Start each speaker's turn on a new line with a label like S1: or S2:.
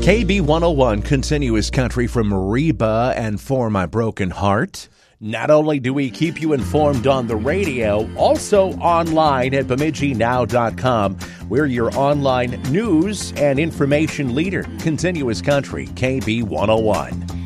S1: KB101 Continuous Country from Reba and For My Broken Heart. Not only do we keep you informed on the radio, also online at BemidjiNow.com. We're your online news and information leader. Continuous Country, KB101.